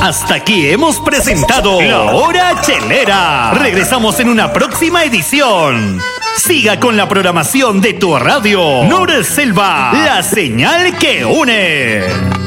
Hasta aquí hemos presentado La Hora Chelera. Regresamos en una próxima edición. Siga con la programación de tu radio. Nor Selva, la señal que une.